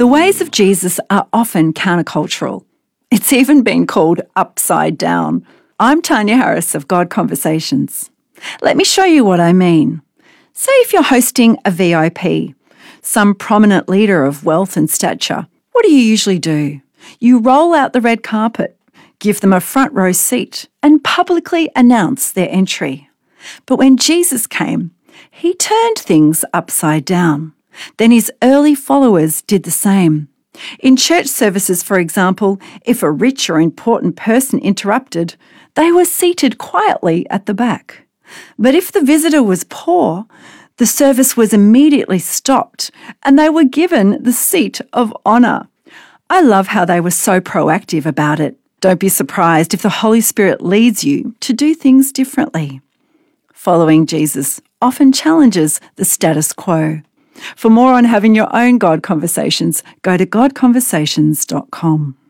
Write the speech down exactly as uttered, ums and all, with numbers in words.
The ways of Jesus are often countercultural. It's even been called upside down. I'm Tanya Harris of God Conversations. Let me show you what I mean. Say if you're hosting a V I P, some prominent leader of wealth and stature, what do you usually do? You roll out the red carpet, give them a front row seat, and publicly announce their entry. But when Jesus came, he turned things upside down. Then his early followers did the same. In church services, for example, if a rich or important person interrupted, they were seated quietly at the back. But if the visitor was poor, the service was immediately stopped and they were given the seat of honour. I love how they were so proactive about it. Don't be surprised if the Holy Spirit leads you to do things differently. Following Jesus often challenges the status quo. For more on having your own God Conversations, go to god conversations dot com.